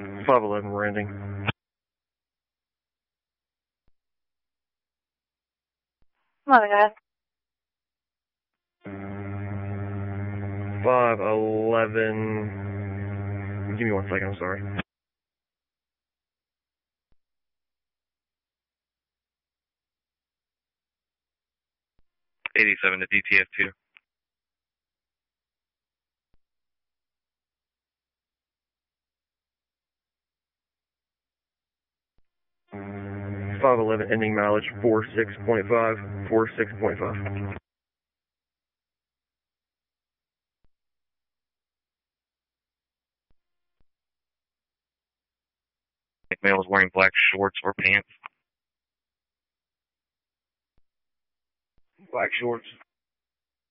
511 we're ending. Come on, guys. 511. Give me 1 second, I'm sorry. '87 to DTF2. Mm, 511 ending mileage 46.5. 46.5. Male was wearing black shorts or pants. Black shorts.